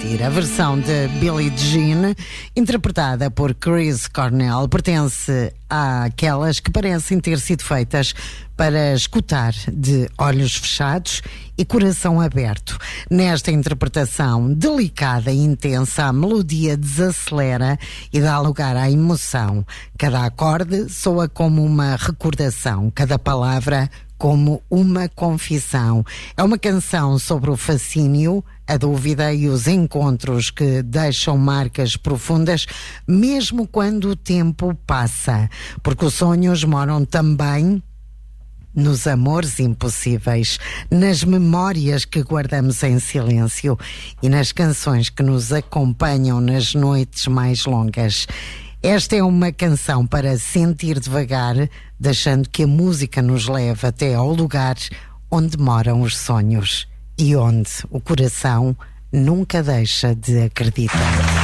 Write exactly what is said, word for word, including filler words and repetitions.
sentir. A versão de Billie Jean, interpretada por Chris Cornell, pertence àquelas que parecem ter sido feitas para escutar de olhos fechados e coração aberto. Nesta interpretação delicada e intensa, a melodia desacelera e dá lugar à emoção. Cada acorde soa como uma recordação, cada palavra como uma confissão. É uma canção sobre o fascínio, a dúvida e os encontros que deixam marcas profundas, mesmo quando o tempo passa. Porque os sonhos moram também nos amores impossíveis, nas memórias que guardamos em silêncio e nas canções que nos acompanham nas noites mais longas. Esta é uma canção para sentir devagar, deixando que a música nos leve até ao lugar onde moram os sonhos e onde o coração nunca deixa de acreditar.